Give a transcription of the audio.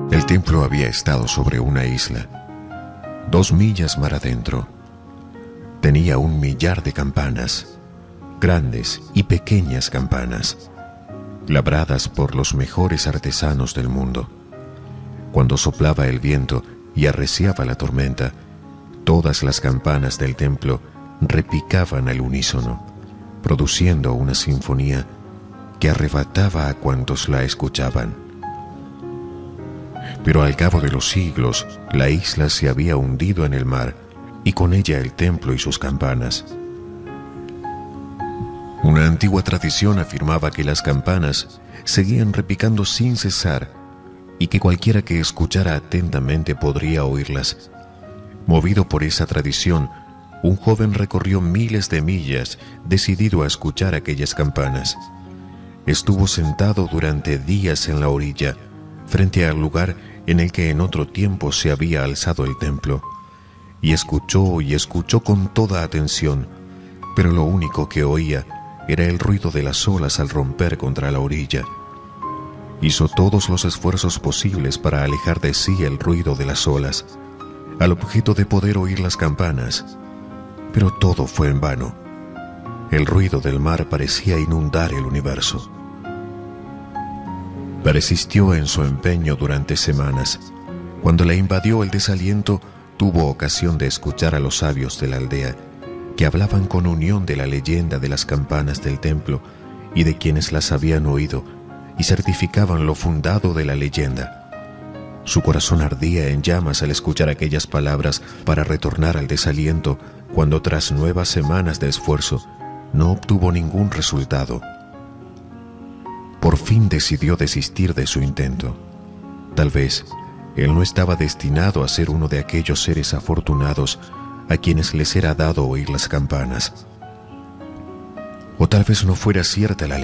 El templo había estado sobre una isla, 2 millas mar adentro. Tenía 1 millar de campanas, grandes y pequeñas campanas, labradas por los mejores artesanos del mundo. Cuando soplaba el viento y arreciaba la tormenta, todas las campanas del templo repicaban al unísono, produciendo una sinfonía que arrebataba a cuantos la escuchaban. Pero al cabo de los siglos, la isla se había hundido en el mar, y con ella el templo y sus campanas. Una antigua tradición afirmaba que las campanas seguían repicando sin cesar y que cualquiera que escuchara atentamente podría oírlas. Movido por esa tradición, un joven recorrió miles de millas decidido a escuchar aquellas campanas. Estuvo sentado durante días en la orilla, frente al lugar en el que en otro tiempo se había alzado el templo, y escuchó con toda atención, pero lo único que oía era el ruido de las olas al romper contra la orilla. Hizo todos los esfuerzos posibles para alejar de sí el ruido de las olas, al objeto de poder oír las campanas, pero todo fue en vano. El ruido del mar parecía inundar el universo. Persistió en su empeño durante semanas. Cuando le invadió el desaliento, tuvo ocasión de escuchar a los sabios de la aldea, que hablaban con unión de la leyenda de las campanas del templo y de quienes las habían oído, y certificaban lo fundado de la leyenda. Su corazón ardía en llamas al escuchar aquellas palabras para retornar al desaliento, cuando tras nuevas semanas de esfuerzo no obtuvo ningún resultado. Por fin decidió desistir de su intento. Tal vez él no estaba destinado a ser uno de aquellos seres afortunados a quienes les era dado oír las campanas. O tal vez no fuera cierta la